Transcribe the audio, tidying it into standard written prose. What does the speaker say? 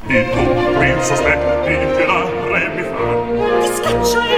E tu, qui sospetti, che la re mi fa? Ti scaccio